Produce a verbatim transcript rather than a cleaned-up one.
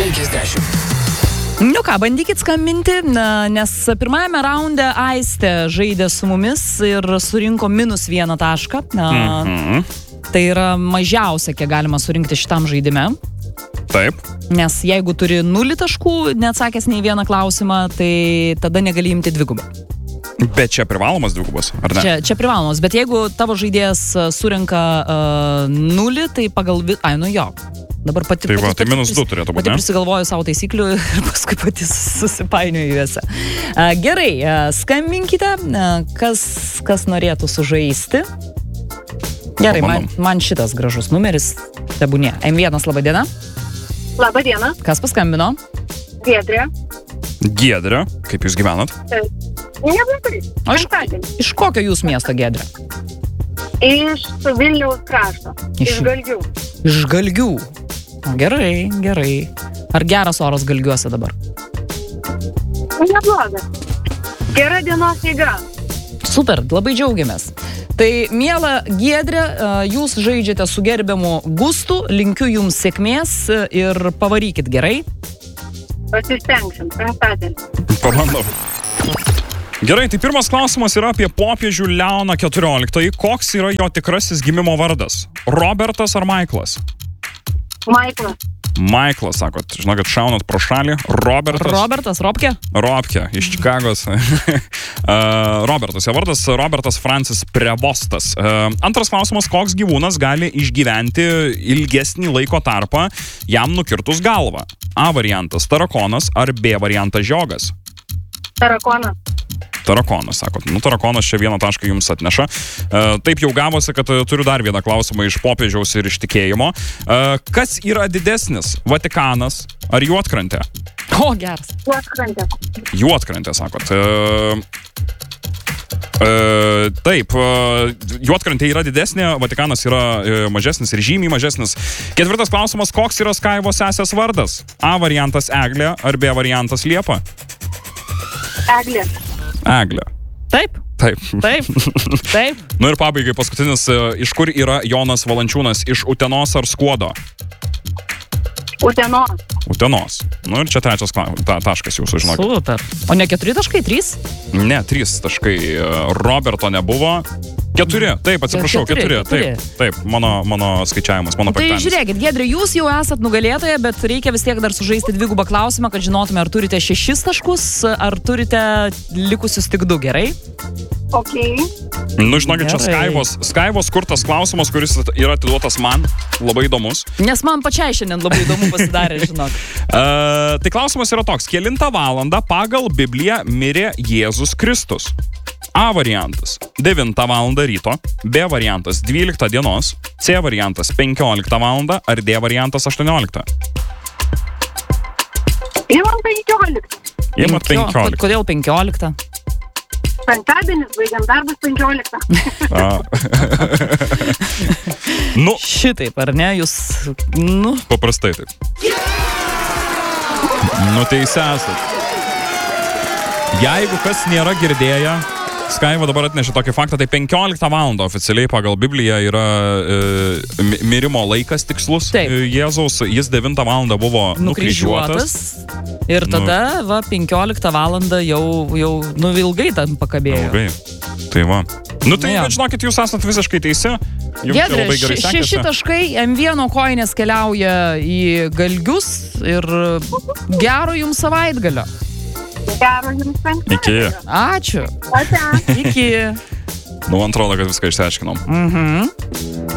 penkiasdešimt. Nu ką, bandykit skambinti, nes pirmajame raunde Aistė žaidė su mumis ir surinko minus vieną tašką. Mhm. Tai yra mažiausia, kiek galima surinkti šitam žaidime. Taip. Nes jeigu turi nulį taškų, neatsakęs nei vieną klausimą, tai tada negali imti dvigubą. Bet čia privalomas dvigubas, ar ne? Čia, čia privalomas, bet jeigu tavo žaidėjas surinka uh, nulį, tai pagal... Vi... Ai, nu jo. Dabar pati... Tai va, pati, tai minus du turėtų būti, pati ne? prisigalvoju savo taisyklių ir paskui pati susipainioju juose. Uh, gerai, uh, skambinkite, uh, kas, kas norėtų sužaisti. Gerai, man, man šitas gražus numeris tebūnė. M vienas, laba diena. Labą dieną. Kas paskambino? Giedrė. Giedrė, kaip jūs gyvenat? Neblogai. O iš, iš kokio jūs miesto, Giedrė? Iš Vilniaus krašto. Iš, iš Galgių. Iš Galgių. O, gerai, gerai. Ar geras oras Galgiuose dabar? Neblogas. Gera dienos eiga. Super, labai džiaugiamės. Tai, miela Giedrė, jūs žaidžiate su gerbiamu Gustu, linkiu jums sėkmės ir pavarykit gerai. Pasistengsim, penktadienį. Pabandom. Gerai, tai pirmas klausimas yra apie popiežių Leoną keturioliktąjį. Koks yra jo tikrasis gimimo vardas? Robertas ar Maiklas? Maiklas. Maiklas, sakot, žinokit, šaunat pro šalį. Robertas. Robertas, Robke? Robke, iš Čikagos. uh, Robertas, jo vardas Robertas Francis Prevostas. Uh, antras klausimas, koks gyvūnas gali išgyventi ilgesnį laiko tarpą jam nukirtus galvą? A variantas tarakonas ar B variantas žiogas? Tarakonas. Tarakonas, sakot. Nu, tarakonas čia vieną tašką jums atneša. Uh, taip jau gavosi, kad uh, turiu dar vieną klausimą iš popiežiaus ir iš tikėjimo. Uh, kas yra didesnis? Vatikanas ar Juodkrantė? O, geras. Juodkrantė. Juodkrantė, sakot. Uh, uh, taip, uh, Juodkrantė yra didesnė, Vatikanas yra uh, mažesnis ir žymiai mažesnis. Ketvirtas klausimas, koks yra Skaivo sesės vardas? A variantas Eglė ar B variantas Liepa? Eglė. Eglė. Taip. Taip. Taip. Taip. Nu ir pabaigai paskutinis, iš kur yra Jonas Valančiūnas? Iš Utenos ar Skuodo? Utenos. Utenos. Nu ir čia trečias ta, taškas jūsų, žinokit. Super. O ne keturi taškai, trys? Ne, trys taškai. Roberto nebuvo. Keturi, taip, atsiprašau, keturi, keturi. Taip, taip, mano, mano skaičiavimas, mano penktadienis. Tai žiūrėkit, Giedrė, jūs jau esat nugalėtoja, bet reikia vis tiek dar sužaisti dvigubą klausimą, kad žinotume, ar turite šešis taškus, ar turite likusius tik du, gerai? Ok. Nu, žinokit, čia Skaivos, Skaivos kurtas klausimas, kuris yra atiduotas man, labai įdomus. Nes man pačiai šiandien labai įdomu pasidarė, žinok. uh, tai klausimas yra toks, kelintą valandą pagal Bibliją mirė Jėzus Kristus? A variantas devintą valandą ryto, B variantas dvyliktą dienos, C variantas penkioliktą valandą ar D variantas aštuonioliktą? Imam penkioliktą. Imam penkioliktą. Kodėl penkioliktą? Penktadienis, baigiam darbus penkioliktą. Nu, šitaip, ar ne? Jūs, nu... Paprastai taip. Nu, teisė esat. Jeigu kas nėra girdėję, Skaiva dabar atnešė tokį faktą, tai penkioliktą valandą oficialiai pagal Bibliją yra e, mirimo laikas tikslus. Taip. Jėzaus, jis devintą valandą buvo nukryžiuotas. nukryžiuotas. Ir tada, nu, va, penkioliktą valandą jau, jau, nu, ilgai tam pakabėjo. Ilgai. Tai va. Nu, tai, nu, žinokit, jūs esat visiškai teisi. Giedrė, šeši taškai, M vieno koinės keliauja į Galgius ir gero jums savaitgalio. Gero jums penktadienio. Iki. Ačiū. Ačiū. Iki. Nu, man atrodo, kad viską išsiaiškinom. Mhm.